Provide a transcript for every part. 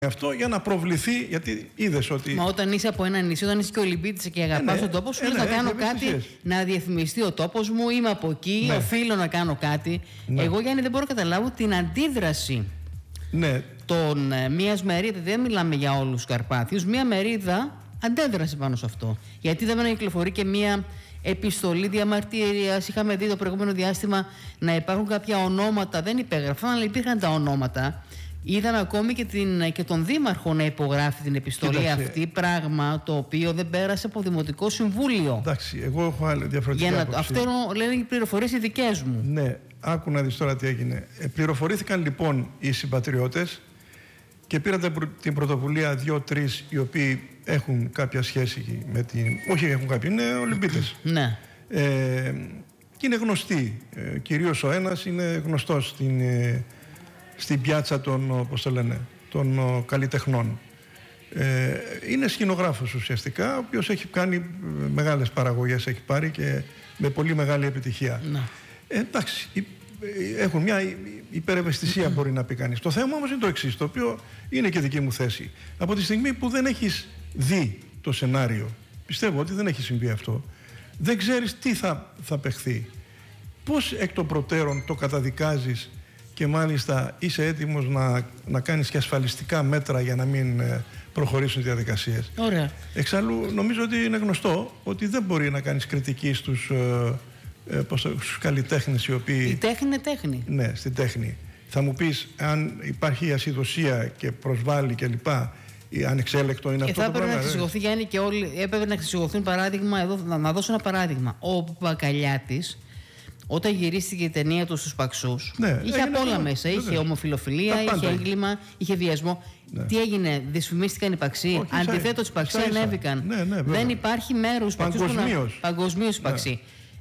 αυτό για να προβληθεί, γιατί είδες ότι. Μα όταν είσαι από ένα νησί, όταν είσαι και Ολυμπίτης και αγαπάς τον τόπο σου, να κάνω κάτι, να διαφημιστεί ο τόπος μου, είμαι από εκεί, οφείλω να κάνω κάτι. Εγώ, Γιάννη, δεν μπορώ να καταλάβω την αντίδραση των μιας μερίδας. Δεν μιλάμε για όλους τους Καρπάθιους. Μια μερίδα αντέδρασε πάνω σε αυτό. Γιατί δεν κυκλοφορεί και μια επιστολή διαμαρτυρίας. Είχαμε δει το προηγούμενο διάστημα να υπάρχουν κάποια ονόματα, δεν υπέγραφαν, αλλά υπήρχαν τα ονόματα. Είδαμε ακόμη και τον Δήμαρχο να υπογράφει την επιστολή αυτή, πράγμα το οποίο δεν πέρασε από Δημοτικό Συμβούλιο. Εντάξει, εγώ έχω άλλη διαφορετική άποψη. Αυτό λένε οι πληροφορίες οι δικές μου. Ναι, άκου να δεις τώρα τι έγινε. Πληροφορήθηκαν λοιπόν οι συμπατριώτες και πήραν την πρωτοβουλία 2-3 οι οποίοι έχουν κάποια σχέση με την. Όχι, έχουν κάποια, είναι Ολυμπίτες. Ναι. Και είναι γνωστοί. Κυρίως ο ένας είναι γνωστός στην πιάτσα των καλλιτεχνών. Είναι σκηνογράφος ουσιαστικά, ο οποίος έχει κάνει μεγάλες παραγωγές, έχει πάρει και με πολύ μεγάλη επιτυχία. Εντάξει, έχουν μια υπερευαισθησία μπορεί να πει κανείς. Το θέμα όμως είναι το εξής, το οποίο είναι και δική μου θέση. Από τη στιγμή που δεν έχεις δει το σενάριο, πιστεύω ότι δεν έχει συμβεί αυτό, δεν ξέρεις τι θα παιχθεί. Πώς εκ των προτέρων το καταδικάζεις και μάλιστα είσαι έτοιμος να κάνεις και ασφαλιστικά μέτρα για να μην προχωρήσουν οι διαδικασίες. Ωραία. Εξάλλου νομίζω ότι είναι γνωστό ότι δεν μπορεί να κάνεις κριτική στους καλλιτέχνες οι οποίοι. Η τέχνη είναι τέχνη. Ναι, στην τέχνη. Θα μου πεις, αν υπάρχει ασυδοσία και προσβάλλει κλπ. Ανεξέλεκτο είναι αυτό το πράγμα. Και θα έπρεπε να εξηγωθεί, Γιάννη, και όλοι έπρεπε να εξηγωθούν. Παράδειγμα, εδώ, να δώσω ένα παράδειγμα. Ο Μπακαλιάτης, όταν γυρίστηκε η ταινία του στους Παξούς, είχε απ' όλα μέσα. Είχε ομοφιλοφιλία, είχε έγκλημα, είχε βιασμό. Τι έγινε, δυσφημίστηκαν οι Παξοί. Αντιθέτως, οι Παξοί ανέβηκαν. Δεν υπάρχει μέρος παγκοσμίως οι Παξοί.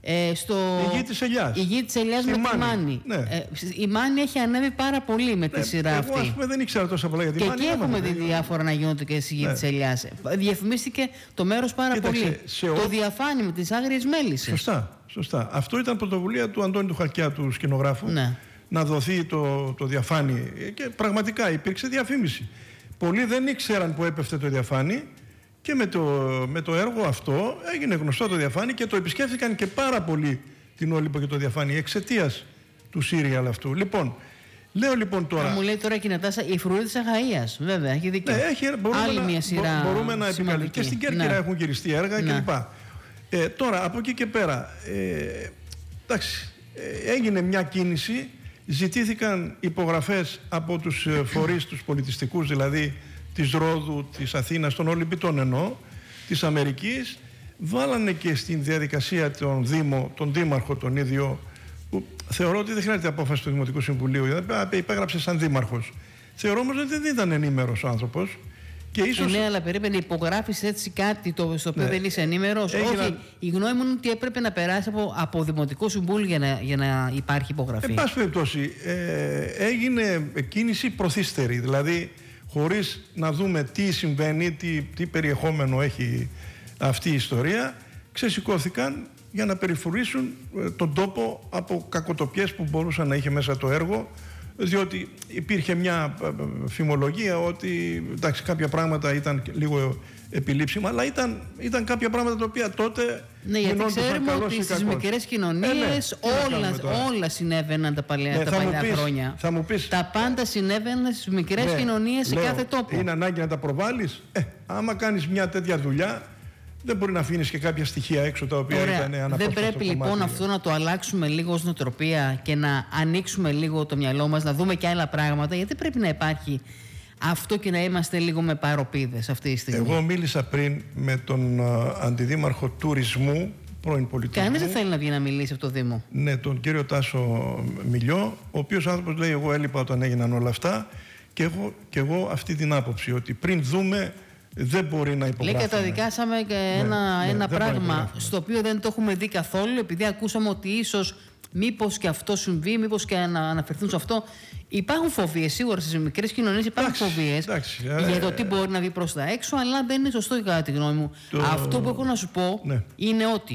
Η Γη της Ελιάς με τη Μάνη. Η Μάνη έχει ανέβει πάρα πολύ με τη σειρά αυτή. Εγώ, ας πούμε, δεν ήξερα τόσα πολλά για τη Μάνη. Και εκεί έχουμε δει διάφορα να γίνονται και στη Γη της Ελιάς. Διαφημίστηκε το μέρος πάρα πολύ. Το διαφάνει με τις άγριες μέλισσες. Σωστά. Αυτό ήταν πρωτοβουλία του Αντώνη του Χαλκιά, του σκηνογράφου, να δοθεί το διαφάνει. Και πραγματικά υπήρξε διαφήμιση. Πολλοί δεν ήξεραν που έπεφτε το διαφάνει. Και με το έργο αυτό έγινε γνωστό το διαφάνει και το επισκέφθηκαν και πάρα πολύ την Όλυμπο και το διαφάνει εξαιτίας του σύριαλ αυτού. Λοιπόν, λέω λοιπόν τώρα. Μου λέει τώρα και η Νατάσα, η Φρουρή της Αγαΐας. Βέβαια, έχει δίκιο. Άλλη μια σειρά. Μπορούμε να επικαλυψούμε. Και στην Κέρκυρα έχουν γυριστεί έργα κλπ. Τώρα, από εκεί και πέρα, εντάξει, έγινε μια κίνηση, ζητήθηκαν υπογραφές από τους φορείς τους πολιτιστικούς, δηλαδή της Ρόδου, της Αθήνας, των Ολυμπιτών εννοώ, της Αμερικής, βάλανε και στην διαδικασία τον Δήμαρχο τον ίδιο, που θεωρώ ότι δεν χρειάζεται απόφαση του Δημοτικού Συμβουλίου, γιατί υπέγραψε σαν Δήμαρχος. Θεωρώ όμως ότι δεν ήταν ενήμερος ο άνθρωπος. Και ίσως... Ναι, αλλά περίπου να υπογράφεις έτσι κάτι στο οποίο δεν είσαι ενήμερος. Όχι, η γνώμη μου είναι ότι έπρεπε να περάσει από Δημοτικό Συμβούλιο για να υπάρχει υπογραφή. Εν πάση περιπτώσει, έγινε κίνηση προθύστερη, δηλαδή χωρίς να δούμε τι συμβαίνει, τι περιεχόμενο έχει αυτή η ιστορία, ξεσηκώθηκαν για να περιφρουρήσουν τον τόπο από κακοτοπιές που μπορούσαν να είχε μέσα το έργο, διότι υπήρχε μια φημολογία ότι εντάξει, κάποια πράγματα ήταν λίγο επιλήψιμα, αλλά ήταν κάποια πράγματα τα οποία τότε γινόντουσαν ξέρουμε ότι στις μικρές κοινωνίες όλα συνέβαιναν τα παλιά χρόνια. Θα μου πεις, τα πάντα συνέβαιναν στις μικρές κοινωνίες σε κάθε τόπο. Είναι ανάγκη να τα προβάλλεις. Άμα κάνεις μια τέτοια δουλειά, δεν μπορεί να αφήνεις και κάποια στοιχεία έξω τα οποία ήταν αναπόσπαστα. Δεν πρέπει λοιπόν αυτό να το αλλάξουμε λίγο ως νοοτροπία και να ανοίξουμε λίγο το μυαλό μας, να δούμε και άλλα πράγματα, γιατί πρέπει να υπάρχει αυτό και να είμαστε λίγο με παροπίδες αυτή τη στιγμή. Εγώ μίλησα πριν με τον Αντιδήμαρχο Τουρισμού, πρώην πολιτισμού. Κανείς δεν θέλει να βγει να μιλήσει από το Δήμο. Ναι, τον κύριο Τάσο Μιλιό, ο οποίος άνθρωπος λέει: εγώ έλειπα όταν έγιναν όλα αυτά, και εγώ αυτή την άποψη, ότι πριν δούμε δεν μπορεί να υπογράφουμε. Λέει, καταδικάσαμε και ένα πράγμα στο οποίο δεν το έχουμε δει καθόλου, επειδή ακούσαμε ότι ίσως μήπως και αυτό συμβεί, μήπως και να αναφερθούν σε αυτό. Υπάρχουν φοβίες, σίγουρα στις μικρές κοινωνίες υπάρχουν φοβίες για το τι μπορεί να βγει προς τα έξω, αλλά δεν είναι σωστό κατά τη γνώμη μου. Αυτό που έχω να σου πω είναι ότι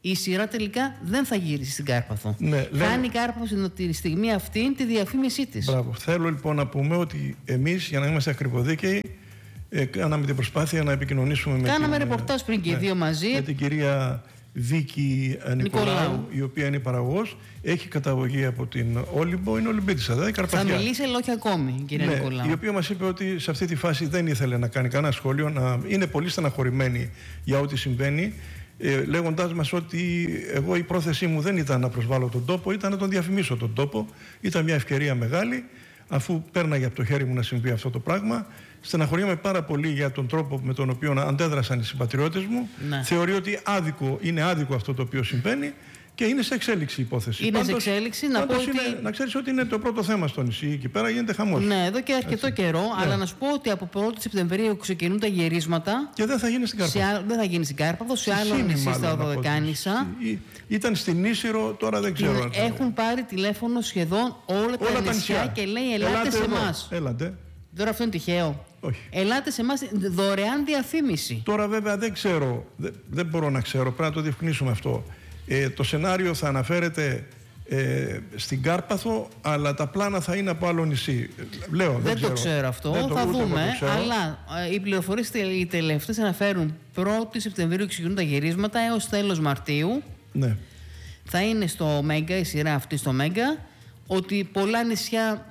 η σειρά τελικά δεν θα γυρίσει στην Κάρπαθο. Ναι, χάνει η Κάρπαθο τη στιγμή αυτή τη διαφήμισή της. Μπράβο. Θέλω λοιπόν να πούμε ότι εμείς, για να είμαστε ακριβοδίκαιοι, κάναμε την προσπάθεια να επικοινωνήσουμε Κάναμε ρεπορτάζ πριν και οι δύο μαζί. Με την κυρία Βίκη Νικολάου, η οποία είναι παραγωγός, έχει καταγωγή από την Όλυμπο, είναι Ολυμπίτισσα, δηλαδή Καρπαθιά. Θα μιλήσει, αλλά όχι ακόμη, κυρία Νικολάου. Η οποία μας είπε ότι σε αυτή τη φάση δεν ήθελε να κάνει κανένα σχόλιο, είναι πολύ στεναχωρημένη για ό,τι συμβαίνει, λέγοντάς μας ότι εγώ η πρόθεσή μου δεν ήταν να προσβάλλω τον τόπο, ήταν να τον διαφημίσω τον τόπο. Ήταν μια ευκαιρία μεγάλη, αφού πέρναγε από το χέρι μου να συμβεί αυτό το πράγμα. Στεναχωριέμαι πάρα πολύ για τον τρόπο με τον οποίο αντέδρασαν οι συμπατριώτες μου. Ναι. Θεωρεί ότι είναι άδικο αυτό το οποίο συμβαίνει και είναι σε εξέλιξη η υπόθεση. Είναι σε εξέλιξη. Να ξέρεις ότι είναι το πρώτο θέμα στο νησί. Εκεί πέρα γίνεται χαμός. Ναι, εδώ και αρκετό καιρό. Ναι. Αλλά να σου πω ότι από 1η Σεπτεμβρίου ξεκινούν τα γυρίσματα. Και δεν θα γίνει στην Κάρπαθο. Δεν θα γίνει στην Κάρπαθο, σε άλλο νησί στα Οδωδεκάνησα. Ήταν στην Ίσυρο, τώρα δεν ξέρω. Έχουν πάρει τηλέφωνο σχεδόν όλα τα νησιά και λέει ελάτε σε εμάς. Τώρα αυτό είναι τυχαίο. Όχι. Ελάτε σε εμάς, δωρεάν διαφήμιση. Τώρα βέβαια δεν ξέρω, δεν μπορώ να ξέρω, πρέπει να το διευκρινίσουμε αυτό. Το σενάριο θα αναφέρεται στην Κάρπαθο, αλλά τα πλάνα θα είναι από άλλο νησί. Δεν το ξέρω αυτό, θα δούμε. Αλλά οι πληροφορίες οι τελευταίες αναφέρουν 1η Σεπτεμβρίου ξεκινούν τα γυρίσματα έως τέλος Μαρτίου. Ναι. Θα είναι στο Μέγκα, η σειρά αυτή στο Μέγκα, ότι πολλά νησιά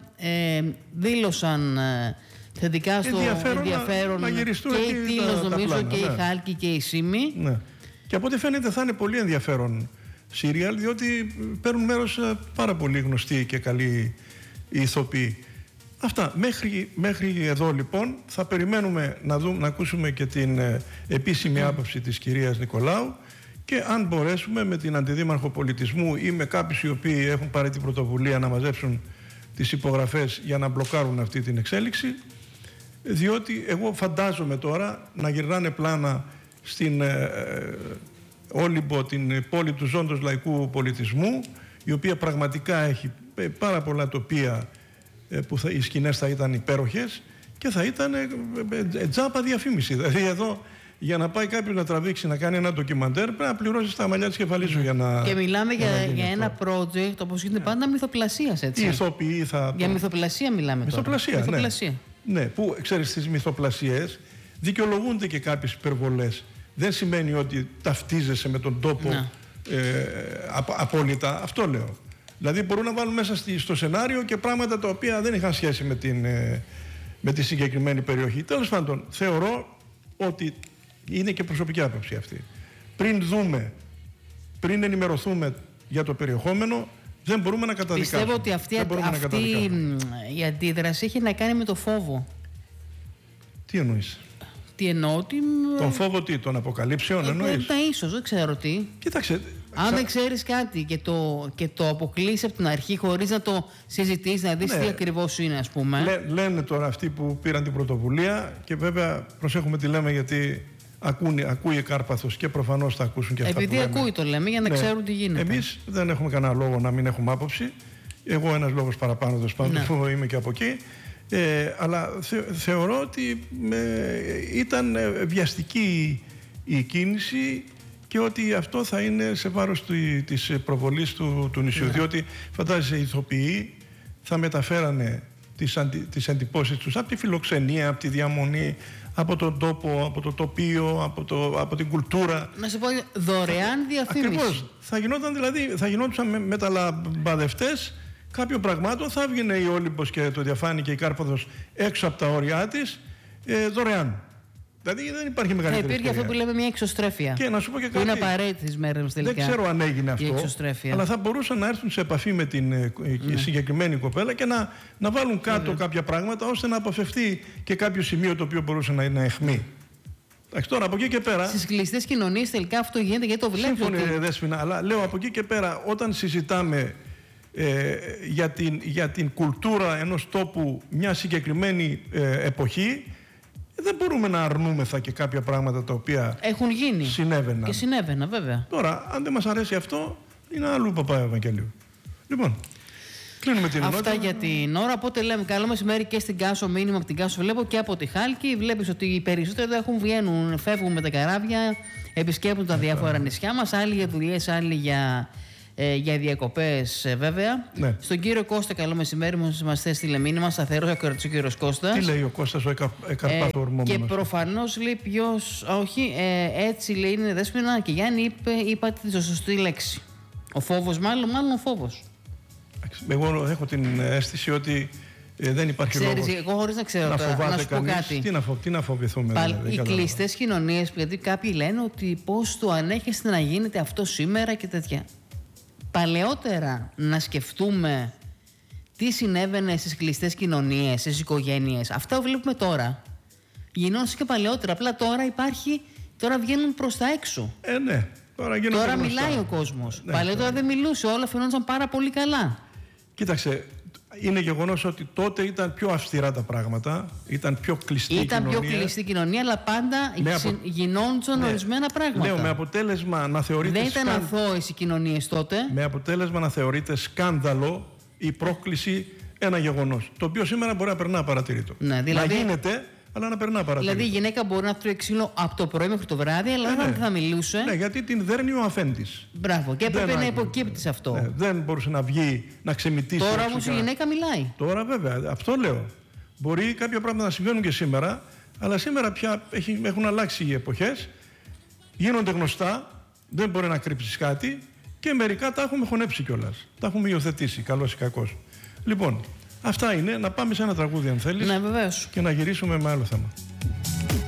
δήλωσαν θετικά στο ενδιαφέρον να και η Τήλος νομίζω και η Χάλκη και η Σύμη. Ναι. Και από ό,τι φαίνεται θα είναι πολύ ενδιαφέρον σύριαλ, διότι παίρνουν μέρος πάρα πολύ γνωστοί και καλοί ηθοποιοί. Αυτά. Μέχρι εδώ λοιπόν θα περιμένουμε να ακούσουμε και την επίσημη άποψη της κυρίας Νικολάου και αν μπορέσουμε με την Αντιδήμαρχο Πολιτισμού ή με κάποιους οι οποίοι έχουν πάρει την πρωτοβουλία να μαζέψουν τις υπογραφές για να μπλοκάρουν αυτή την εξέλιξη, διότι εγώ φαντάζομαι τώρα να γυρνάνε πλάνα στην Όλυμπο, την πόλη του ζώντος λαϊκού πολιτισμού, η οποία πραγματικά έχει πάρα πολλά τοπία που οι σκηνές θα ήταν υπέροχες και θα ήταν τζάπα διαφήμιση. Δηλαδή εδώ για να πάει κάποιος να τραβήξει, να κάνει ένα ντοκιμαντέρ, πρέπει να πληρώσεις τα μαλλιά της κεφαλής σου για να... Και μιλάμε για ένα project, όπως γίνεται πάντα, μυθοπλασίας, έτσι. Οι ηθοποιοί θα... Για μυθοπλασία μιλάμε μυθοπλασία, τώρα. Ναι, που ξέρεις στις μυθοπλασίες δικαιολογούνται και κάποιες υπερβολές. Δεν σημαίνει ότι ταυτίζεσαι με τον τόπο απόλυτα. Αυτό λέω. Δηλαδή μπορούν να βάλουν μέσα στο σενάριο και πράγματα τα οποία δεν είχαν σχέση με τη συγκεκριμένη περιοχή. Τέλος πάντων, θεωρώ ότι είναι και προσωπική άποψη αυτή. Πριν ενημερωθούμε για το περιεχόμενο, δεν μπορούμε να καταδικάσουμε. Πιστεύω ότι αυτή η αντίδραση έχει να κάνει με το φόβο. Τι εννοείς? Τι εννοώ ότι... Τον φόβο τι, των αποκαλύψεων εννοείς? Ίσως, δεν ξέρω τι. Κοίταξε. Αν δεν ξέρεις κάτι και το αποκλείσεις από την αρχή χωρίς να το συζητήσεις, να δεις τι ακριβώς είναι, ας πούμε. Λένε τώρα αυτοί που πήραν την πρωτοβουλία και βέβαια προσέχουμε τι λέμε γιατί ακούει η Κάρπαθος και προφανώς θα ακούσουν και αυτά που λέμε. Επειδή ακούει το λέμε για να ξέρουν τι γίνεται. Εμείς δεν έχουμε κανένα λόγο να μην έχουμε άποψη. Εγώ ένας λόγος παραπάνω που είμαι και από εκεί. Αλλά θεωρώ ότι ήταν βιαστική η κίνηση και ότι αυτό θα είναι σε βάρος της προβολής του νησιού. Διότι φαντάζεσαι οι ηθοποιοί θα μεταφέρανε τις εντυπώσεις τους από τη φιλοξενία, από τη διαμονή, από τον τόπο, από το τοπίο, από την κουλτούρα. Να σε πω δωρεάν διαφήμιση. Ακριβώς. Θα γινόντουσαν μεταλαμπαδευτές κάποιων πραγμάτων, θα έβγαινε η Όλυμπος και το διαφάνει και η Κάρπαθος έξω από τα όρια της δωρεάν. Δηλαδή δεν υπάρχει μεγαλύτερη ευκαιρία. Υπήρχε αυτό που λέμε μια εξωστρέφεια. Και να σου πω και κάτι. Είναι απαραίτητη στις μέρες μας τελικά. Δεν ξέρω αν έγινε αυτό. Αλλά θα μπορούσαν να έρθουν σε επαφή με την συγκεκριμένη κοπέλα και να βάλουν κάτω κάποια πράγματα ώστε να αποφευθεί και κάποιο σημείο το οποίο μπορούσε να είναι αιχμή. Τώρα από εκεί και πέρα. Στις κλειστές κοινωνίες τελικά αυτό γίνεται γιατί το βλέπεις. Σύμφωνοι, Δέσποινα, αλλά λέω από εκεί και πέρα όταν συζητάμε για την κουλτούρα ενός τόπου μια συγκεκριμένη εποχή, δεν μπορούμε να αρνούμεθα και κάποια πράγματα τα οποία έχουν γίνει. Συνέβαιναν. Και συνέβαιναν, βέβαια. Τώρα, αν δεν μας αρέσει αυτό, είναι αλλού Παπά Ευαγγελίου. Λοιπόν, Κλείνουμε την ενότητα. Αυτά για την ώρα. Οπότε λέμε καλό μεσημέρι και στην Κάσο, μήνυμα από την Κάσο βλέπω και από τη Χάλκη. Βλέπεις ότι οι περισσότεροι εδώ φεύγουν με τα καράβια, επισκέπτουν τα διάφορα νησιά μας. Άλλοι για δουλειές, άλλοι για διακοπές, βέβαια. Ναι. Στον κύριο Κώστα, καλό μεσημέρι, μας έστειλε μήνυμα. Σταθερός ακροατής ο κύριος Κώστας. Τι λέει ο Κώστας, ο Καρπάτο ορμόμενος? Και προφανώς λέει ποιος. Όχι, έτσι λέει είναι Δέσποινα και Γιάννη, είπατε τη σωστή λέξη. Ο φόβος, μάλλον ο φόβος. Εγώ έχω την αίσθηση ότι δεν υπάρχει λόγος. Εγώ χωρίς να ξέρω να τώρα, να σου πω κάτι. Τι να φοβηθούμε. Οι κλειστές κοινωνίες, γιατί κάποιοι λένε ότι πώς το ανέχεστε να γίνεται αυτό σήμερα και τέτοια. Παλαιότερα να σκεφτούμε τι συνέβαινε στις κλειστές κοινωνίες, στις οικογένειες. Αυτά βλέπουμε τώρα. Γινόταν και παλαιότερα. Απλά τώρα βγαίνουν προς τα έξω. Ναι. Τώρα μιλάει ο κόσμος. Ναι, παλαιότερα δεν μιλούσε, όλα φαινόταν πάρα πολύ καλά. Κοίταξε, είναι γεγονός ότι τότε ήταν πιο αυστηρά τα πράγματα, ήταν πιο κλειστή η κοινωνία. Ήταν πιο κλειστή η κοινωνία, αλλά πάντα γινόντουσαν ορισμένα πράγματα. Λέω, με αποτέλεσμα να θεωρείται. Δεν ήταν αθώες οι κοινωνίες τότε. Με αποτέλεσμα να θεωρείται σκάνδαλο η πρόκληση ένα γεγονός. Το οποίο σήμερα μπορεί να περνά απαρατηρήτω. Ναι, δηλαδή, να γίνεται, αλλά να περνά απαρατηρήτω. Δηλαδή η γυναίκα μπορεί να τρώει ξύλο από το πρωί μέχρι το βράδυ, αλλά δεν θα μιλούσε. Ναι, γιατί την δέρνει ο αφέντης. Μπράβο, και έπρεπε να υποκύπτει σε αυτό. Ναι, δεν μπορούσε να βγει, να ξεμητήσει. Τώρα όμως η γυναίκα μιλάει. Τώρα βέβαια, αυτό λέω. Μπορεί κάποια πράγματα να συμβαίνουν και σήμερα, αλλά σήμερα πια έχουν αλλάξει οι εποχές, γίνονται γνωστά, δεν μπορεί να κρύψεις κάτι και μερικά τα έχουμε χωνέψει κιόλας. Τα έχουμε υιοθετήσει, καλώς ή κακώς. Λοιπόν, αυτά είναι. Να πάμε σε ένα τραγούδι αν θέλεις. Ναι, βεβαίως. Και να γυρίσουμε με άλλο θέμα.